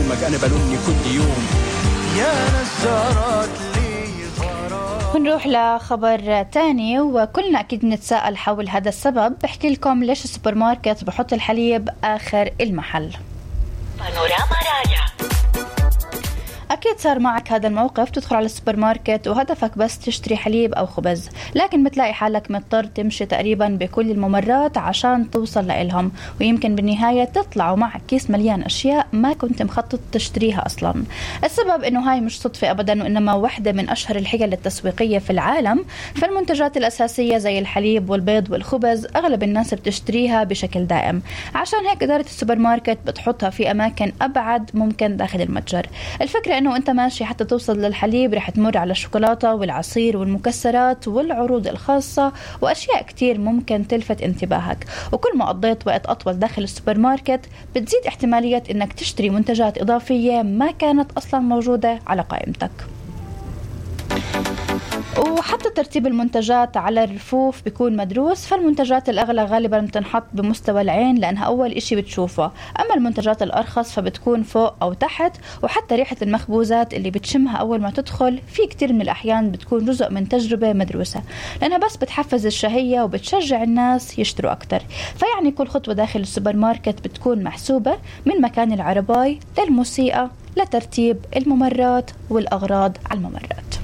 بلومك، أنا بلومني كل يوم. يا نزارات لي غرام. نروح لخبر تاني، وكلنا أكيد نتساءل حول هذا السبب. بحكي لكم ليش السوبر ماركت بحط الحليب آخر المحل. بانوراما راجع. أكيد صار معك هذا الموقف، تدخل على السوبر ماركت وهدفك بس تشتري حليب أو خبز، لكن بتلاقي حالك مضطر تمشي تقريبا بكل الممرات عشان توصل لإلهم، ويمكن بالنهاية تطلعوا معك كيس مليان أشياء ما كنت مخطط تشتريها أصلا. السبب إنه هاي مش صدفة أبدا، وإنما واحدة من أشهر الحيل التسويقية في العالم. فالمنتجات الأساسية زي الحليب والبيض والخبز أغلب الناس بتشتريها بشكل دائم، عشان هيك إدارة السوبر ماركت بتحطها في أماكن أبعد ممكن داخل المتجر. الفكرة إنه أنت ماشي حتى توصل للحليب رح تمر على الشوكولاتة والعصير والمكسرات والعروض الخاصة وأشياء كتير ممكن تلفت انتباهك، وكل ما قضيت وقت أطول داخل السوبر ماركت بتزيد احتمالية إنك تشتري منتجات إضافية ما كانت أصلا موجودة على قائمتك. وحتى ترتيب المنتجات على الرفوف بيكون مدروس، فالمنتجات الأغلى غالبا بتنحط بمستوى العين لأنها أول إشي بتشوفه، أما المنتجات الأرخص فبتكون فوق أو تحت. وحتى ريحة المخبوزات اللي بتشمها أول ما تدخل في كتير من الأحيان بتكون جزء من تجربة مدروسة، لأنها بس بتحفز الشهية وبتشجع الناس يشتروا أكتر. فيعني كل خطوة داخل السوبر ماركت بتكون محسوبة، من مكان العرباي للموسيقى لترتيب الممرات والأغراض على الممرات.